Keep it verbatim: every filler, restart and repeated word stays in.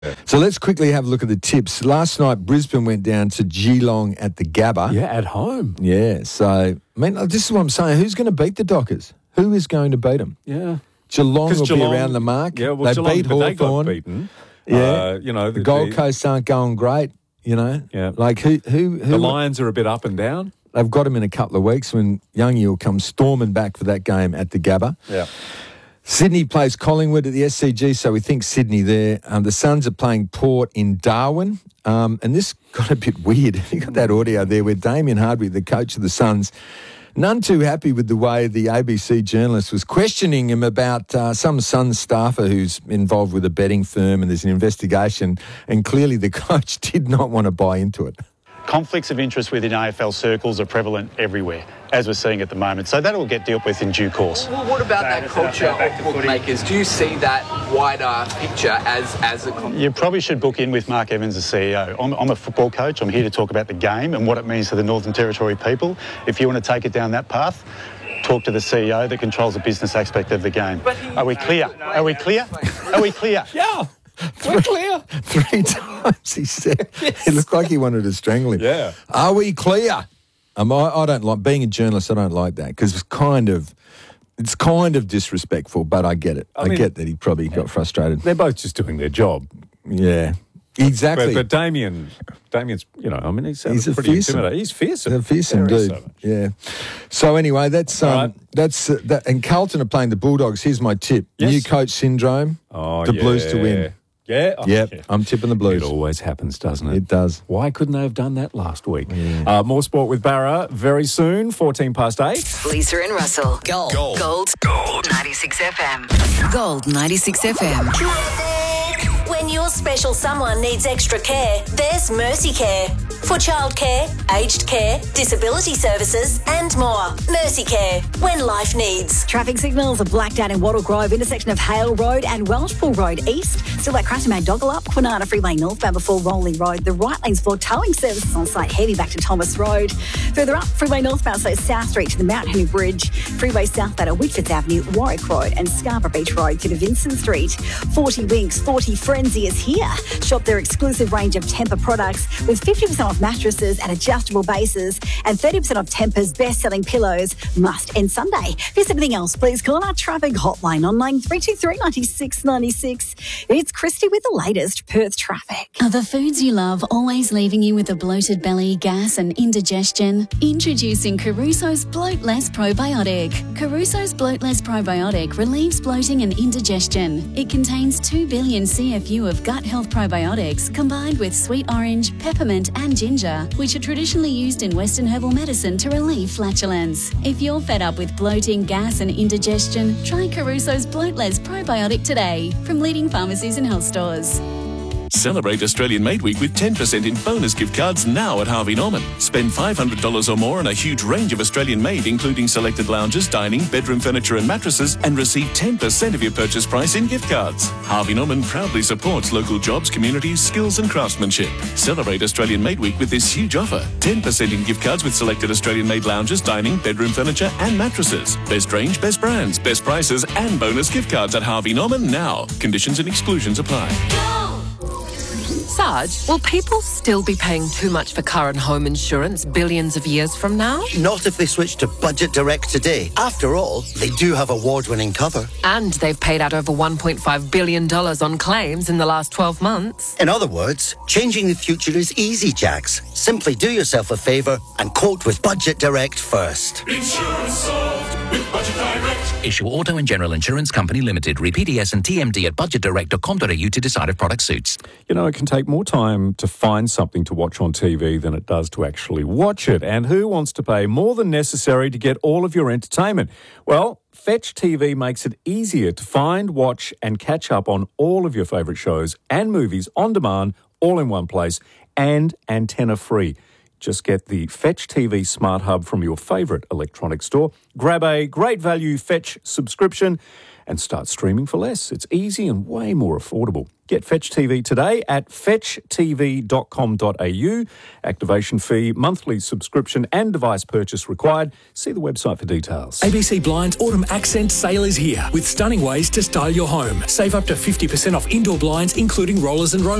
So let's quickly have a look at the tips. Last night, Brisbane went down to Geelong at the Gabba. Yeah, at home. Yeah, so, I mean, this is what I'm saying. Who's going to beat the Dockers? Who is going to beat them? Yeah. Geelong will Geelong, be around the mark. Yeah, well, they Geelong, beat but they got Hawthorn. beaten. Yeah. Uh, you know, The, the, Gold the, Coast aren't going great, you know. Yeah. Like, who... who, who the Lions are a bit up and down. They've got them in a couple of weeks when Youngie will come storming back for that game at the Gabba. Yeah. Sydney plays Collingwood at the S C G, so we think Sydney there. Um, the Suns are playing Port in Darwin. Um, and this got a bit weird. You got that audio there where Damien Hardwick, the coach of the Suns, none too happy with the way the A B C journalist was questioning him about uh, some Suns staffer who's involved with a betting firm, and there's an investigation, and clearly the coach did not want to buy into it. Conflicts of interest within A F L circles are prevalent everywhere, as we're seeing at the moment. So that will get dealt with in due course. Well, what about that culture of bookmakers? Do you see that wider picture as, as a... Con- you probably should book in with Mark Evans, the C E O. I'm, I'm a football coach. I'm here to talk about the game and what it means to the Northern Territory people. If you want to take it down that path, talk to the C E O that controls the business aspect of the game. Are we clear? Are we clear? Are we clear? Yeah. We're clear. Three times he said. Yes. It looked like he wanted to strangle him. Yeah. Are we clear? Um, I, I don't like, being a journalist, I don't like that because it's kind of, it's kind of disrespectful, but I get it. I, I mean, get that he probably got frustrated. They're both just doing their job. Yeah. Exactly. But, but Damien, Damien's, you know, I mean, he's, He's a pretty fearsome. intimidating. He's fearsome. A fearsome Very dude. so much. Yeah. So anyway, that's um, right. that's uh, that. And Carlton are playing the Bulldogs. Here's my tip: Yes. new coach syndrome. Oh, the yeah. Blues to win. Yeah. Oh, Yep, yeah. I'm tipping the Blues. It always happens, doesn't it? It does. Why couldn't they have done that last week? Yeah. Uh, more sport with Barra very soon, fourteen past eight. Lisa and Russell. Gold. Gold. Gold. Gold. ninety-six F M. Gold ninety-six F M. When your special someone needs extra care, there's Mercy Care. For childcare, aged care, disability services and more. Mercy Care. When life needs. Traffic signals are blacked out in Wattle Grove, intersection of Hale Road and Welshpool Road East. Still at Cratamag Doggle up, Kwinana Freeway northbound before Rowley Road. The right lanes for towing services on site heading back to Thomas Road. Further up, Freeway northbound, so South Street to the Mount Henry Bridge. Freeway southbound at Whitfords Avenue, Warwick Road and Scarborough Beach Road to the Vincent Street. forty Winks, forty Frenzy is here. Shop their exclusive range of Tempur products with fifty percent off mattresses at adjustable bases and thirty percent off Tempur's best-selling pillows. Must end Sunday. If there's anything else, please call our traffic hotline on nine three two three, nine six nine six. It's Christy with the latest Perth traffic. Are the foods you love always leaving you with a bloated belly, gas and indigestion? Introducing Caruso's Bloat Less Probiotic. Caruso's Bloat Less Probiotic relieves bloating and indigestion. It contains two billion C F U of gut health probiotics combined with sweet orange, peppermint and ginger, which are traditionally used in Western herbal medicine to relieve flatulence. If you're fed up with bloating, gas and indigestion, try Caruso's Bloat Less Probiotic today from leading pharmacies and health stores. Celebrate Australian Made Week with ten percent in bonus gift cards now at Harvey Norman. Spend five hundred dollars or more on a huge range of Australian made, including selected lounges, dining, bedroom furniture and mattresses, and receive ten percent of your purchase price in gift cards. Harvey Norman proudly supports local jobs, communities, skills and craftsmanship. Celebrate Australian Made Week with this huge offer. ten percent in gift cards with selected Australian made lounges, dining, bedroom furniture and mattresses. Best range, best brands, best prices and bonus gift cards at Harvey Norman now. Conditions and exclusions apply. Sarge, will people still be paying too much for car and home insurance billions of years from now? Not if they switch to Budget Direct today. After all, they do have award-winning cover. And they've paid out over one point five billion dollars on claims in the last twelve months. In other words, changing the future is easy, Jax. Simply do yourself a favour and quote with Budget Direct first. Insurance solved with Budget Direct. Issue Auto and General Insurance Company Limited. Read P D S and T M D at budget direct dot com dot a u to decide if product suits. You know, it can take more time to find something to watch on T V than it does to actually watch it. And who wants to pay more than necessary to get all of your entertainment? Well, Fetch T V makes it easier to find, watch and catch up on all of your favourite shows and movies on demand, all in one place, and antenna free. Just get the Fetch T V Smart Hub from your favourite electronic store. Grab a great value Fetch subscription and start streaming for less. It's easy and way more affordable. Get Fetch T V today at fetch t v dot com dot a u. Activation fee, monthly subscription and device purchase required. See the website for details. A B C Blinds Autumn Accent Sale is here with stunning ways to style your home. Save up to fifty percent off indoor blinds, including rollers and rollers.